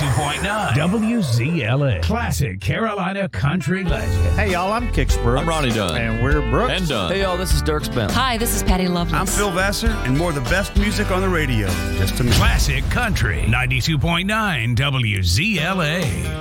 92.9 WZLA. Classic Carolina country legend. Hey, y'all, I'm Kix Brooks. I'm Ronnie Dunn. And we're Brooks. And Dunn. Hey, y'all, this is Dirk Spence. Hi, this is Patty Lovelace. I'm Phil Vassar, and more of the best music on the radio. Just a minute. Classic Country 92.9 WZLA.